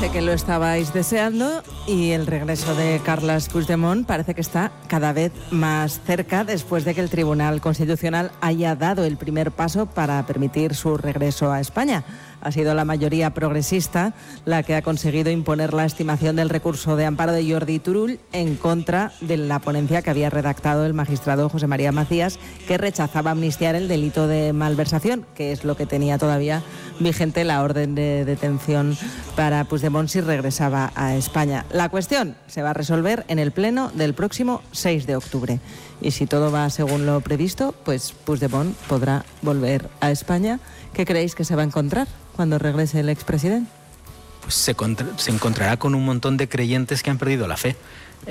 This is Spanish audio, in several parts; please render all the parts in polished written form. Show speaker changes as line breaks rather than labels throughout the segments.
Sé que lo estabais deseando y el regreso de Carles Puigdemont parece que está cada vez más cerca después de que el Tribunal Constitucional haya dado el primer paso para permitir su regreso a España. Ha sido la mayoría progresista la que ha conseguido imponer la estimación del recurso de amparo de Jordi Turull en contra de la ponencia que había redactado el magistrado José María Macías, que rechazaba amnistiar el delito de malversación, que es lo que tenía todavía vigente la orden de detención para Puigdemont si regresaba a España. La cuestión se va a resolver en el pleno del próximo 6 de octubre. Y si todo va según lo previsto, pues Puigdemont podrá volver a España. ¿Qué creéis que se va a encontrar cuando regrese el expresidente?
Pues se encontrará con un montón de creyentes que han perdido la fe.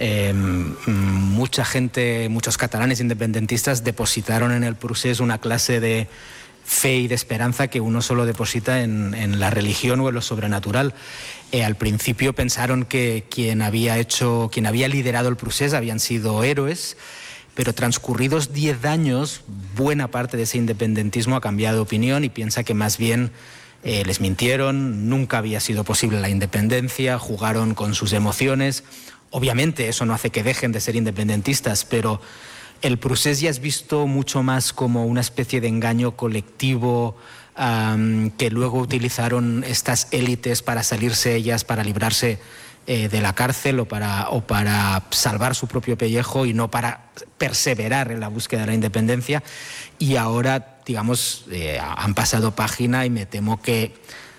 Mucha gente, muchos catalanes independentistas depositaron en el procés una clase de fe y de esperanza que uno solo deposita en la religión o en lo sobrenatural. Al principio pensaron que quien había liderado el procés habían sido héroes, pero transcurridos 10 años, buena parte de ese independentismo ha cambiado de opinión y piensa que más bien les mintieron, nunca había sido posible la independencia, jugaron con sus emociones. Obviamente eso no hace que dejen de ser independentistas, pero el procés ya es visto mucho más como una especie de engaño colectivo que luego utilizaron estas élites para salirse ellas, para librarse de la cárcel o para salvar su propio pellejo y no para perseverar en la búsqueda de la independencia. Y ahora, digamos, han pasado página y me temo que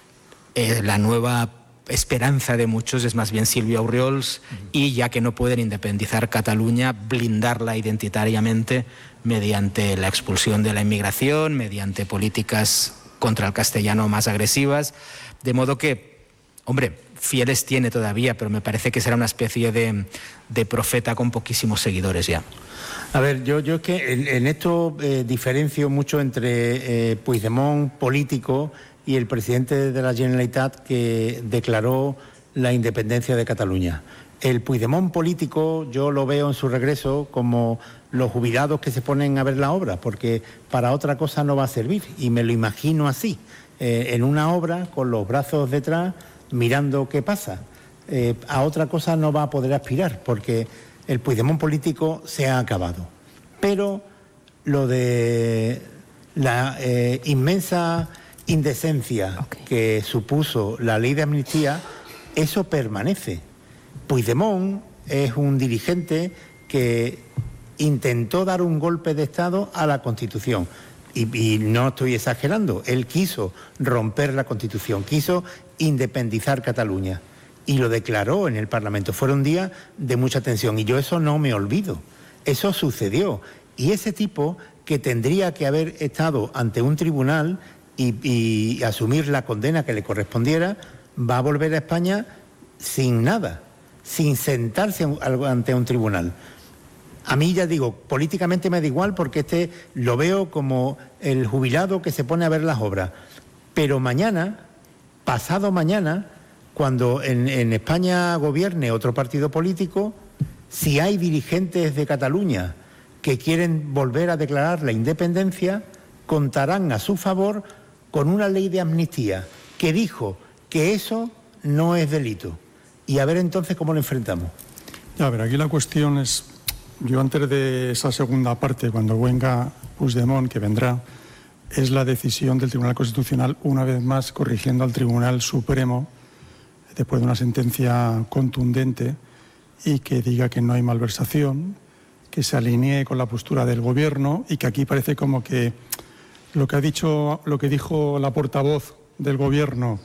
la nueva esperanza de muchos es más bien Silvia Orriols y, ya que no pueden independizar Cataluña, blindarla identitariamente mediante la expulsión de la inmigración, mediante políticas contra el castellano más agresivas, de modo que, hombre, fieles tiene todavía, pero me parece que será una especie de profeta con poquísimos seguidores ya.
A ver, yo es que en esto diferencio mucho entre Puigdemont político y el presidente de la Generalitat que declaró la independencia de Cataluña. El Puigdemont político yo lo veo en su regreso como los jubilados que se ponen a ver la obra, porque para otra cosa no va a servir, y me lo imagino así, en una obra con los brazos detrás mirando qué pasa. A otra cosa no va a poder aspirar, porque el Puigdemont político se ha acabado. Pero lo de la inmensa indecencia que supuso la ley de amnistía, eso permanece. Puigdemont es un dirigente que intentó dar un golpe de Estado a la Constitución. Y no estoy exagerando, él quiso romper la Constitución, quiso independizar Cataluña y lo declaró en el Parlamento. Fueron días de mucha tensión y yo eso no me olvido. Eso sucedió y ese tipo que tendría que haber estado ante un tribunal y asumir la condena que le correspondiera, va a volver a España sin nada, sin sentarse ante un tribunal. A mí, ya digo, políticamente me da igual porque lo veo como el jubilado que se pone a ver las obras. Pero mañana, pasado mañana, cuando en España gobierne otro partido político, si hay dirigentes de Cataluña que quieren volver a declarar la independencia, contarán a su favor con una ley de amnistía que dijo que eso no es delito. Y a ver entonces cómo lo enfrentamos.
A ver, aquí la cuestión es, yo antes de esa segunda parte, cuando venga Puigdemont, que vendrá, es la decisión del Tribunal Constitucional, una vez más corrigiendo al Tribunal Supremo, después de una sentencia contundente, y que diga que no hay malversación, que se alinee con la postura del Gobierno, y que aquí parece como que lo que dijo la portavoz del Gobierno